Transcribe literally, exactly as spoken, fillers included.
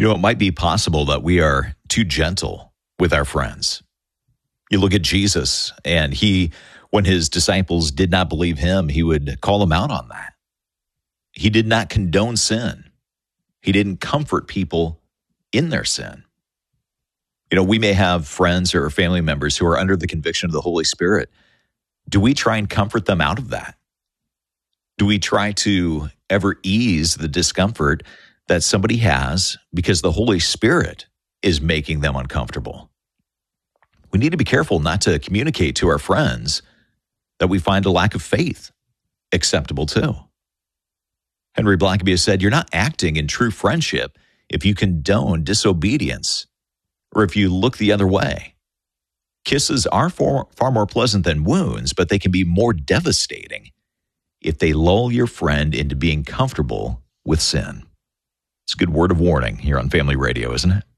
You know, it might be possible that we are too gentle with our friends. You look at Jesus, and he, when his disciples did not believe him, he would call them out on that. He did not condone sin. He didn't comfort people in their sin. You know, we may have friends or family members who are under the conviction of the Holy Spirit. Do we try and comfort them out of that? Do we try to ever ease the discomfort that somebody has because the Holy Spirit is making them uncomfortable? We need to be careful not to communicate to our friends that we find a lack of faith acceptable too. Henry Blackaby has said, you're not acting in true friendship if you condone disobedience or if you look the other way. Kisses are far, far more pleasant than wounds, but they can be more devastating if they lull your friend into being comfortable with sin. It's a good word of warning here on Family Radio, isn't it?